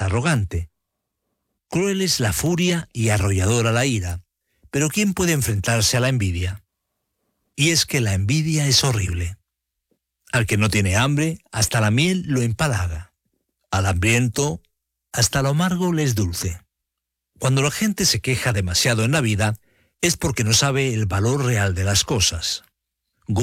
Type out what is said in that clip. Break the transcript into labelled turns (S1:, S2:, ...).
S1: arrogante. Cruel es la furia y arrolladora la ira, pero ¿quién puede enfrentarse a la envidia? Y es que la envidia es horrible. Al que no tiene hambre, hasta la miel lo empalaga. Al hambriento, hasta lo amargo le es dulce. Cuando la gente se queja demasiado en la vida, es porque no sabe el valor real de las cosas.